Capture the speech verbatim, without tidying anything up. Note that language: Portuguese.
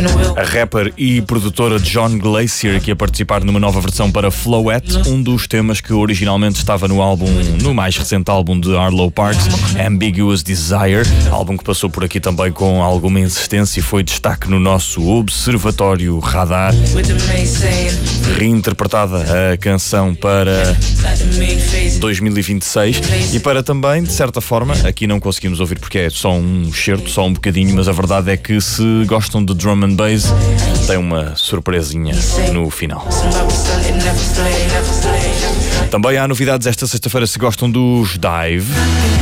A rapper e produtora John Glacier aqui a participar numa nova versão para Flowette, um dos temas que originalmente estava no álbum, no mais recente álbum de Arlo Parks, Ambiguous Desire, álbum que passou por aqui também com alguma insistência e foi destaque no nosso Observatório Radar. Reinterpretada a canção para dois mil e vinte e seis e para também, de certa forma, aqui não conseguimos ouvir porque é só um excerto, só um bocadinho, mas a verdade é que se gostam de drum and bass, tem uma surpresinha no final. Também há novidades esta sexta-feira se gostam dos Dive.